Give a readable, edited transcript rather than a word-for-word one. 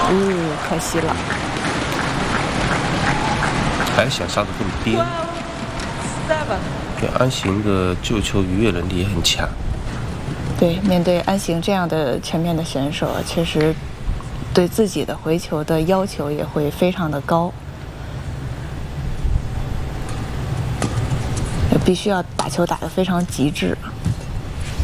可惜了。 还想杀得更边。对，安行的救球逾越能力也很强。 对，面对安行这样的全面的选手，确实对自己的回球的要求也会非常的高，也必须要打球打得非常极致。